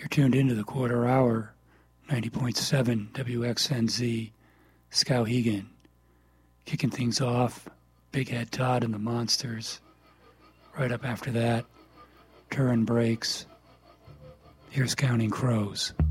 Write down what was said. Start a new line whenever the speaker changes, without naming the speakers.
You're tuned into the quarter hour, 90.7 WXNZ, Skowhegan. Kicking things off, Big Head Todd and the Monsters. Right up after that, Turin Breaks. Here's Counting Crows.